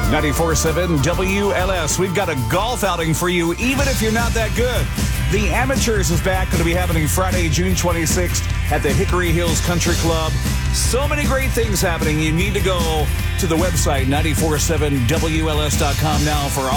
94.7 WLS. We've got a golf outing for you, even if you're not that good. The Amateurs is back, going to be happening Friday, June 26th at the Hickory Hills Country Club. So many great things happening. You need to go to the website, 947WLS.com now for